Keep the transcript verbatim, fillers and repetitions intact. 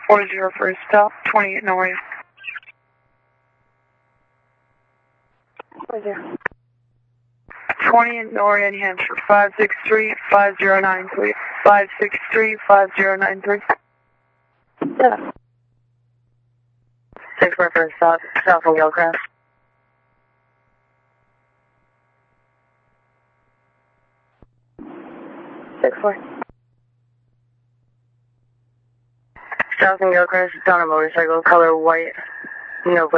four zero for a stop, twenty-eight Noria. four zero. twenty-eight Noria, New Hampshire, five six three, five zero nine three, five six three, five zero nine three. seven. six four for a stop, south of Yellowcrest. six four. South of Yellowcrest, down a motorcycle, color white, no plate.